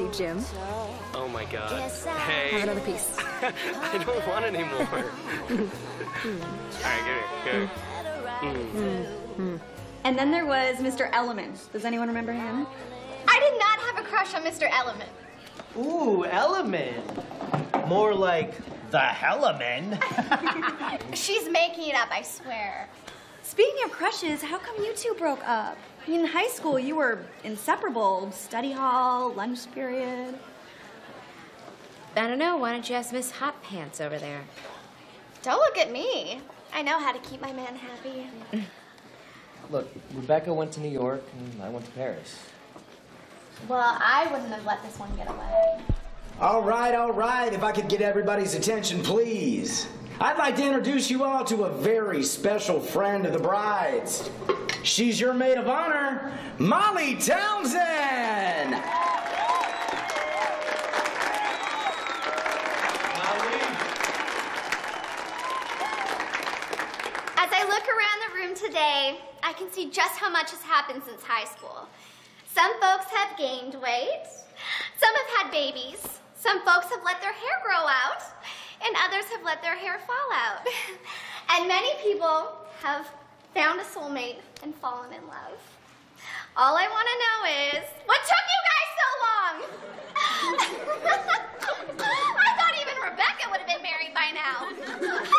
you, Jim. Oh my God. Hey. Have another piece. I don't want any more. All right, give it. And then there was Mr. Element. Does anyone remember him? I did not have a crush on Mr. Element. Ooh, Element. More like the Hellaman. She's making it up, I swear. Speaking of crushes, how come you two broke up? I mean, in high school, you were inseparable. Study hall, lunch period. I don't know. Why don't you ask Miss Hot Pants over there? Don't look at me. I know how to keep my man happy. Look, Rebecca went to New York and I went to Paris. Well, I wouldn't have let this one get away. All right. If I could get everybody's attention, please. I'd like to introduce you all to a very special friend of the bride's. She's your maid of honor, Molly Townsend. As I look around the room today, I can see just how much has happened since high school. Some folks have gained weight, some have had babies, some folks have let their hair grow out, and others have let their hair fall out. And many people have found a soulmate and fallen in love. All I want to know is, what took you guys so long? I thought even Rebecca would have been married by now.